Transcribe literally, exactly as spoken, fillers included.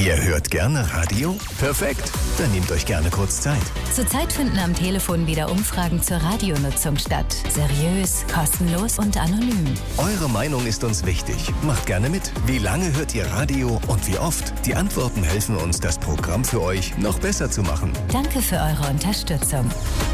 Ihr hört gerne Radio? Perfekt, dann nehmt euch gerne kurz Zeit. Zurzeit finden am Telefon wieder Umfragen zur Radionutzung statt. Seriös, kostenlos und anonym. Eure Meinung ist uns wichtig. Macht gerne mit. Wie lange hört ihr Radio und wie oft? Die Antworten helfen uns, das Programm für euch noch besser zu machen. Danke für eure Unterstützung.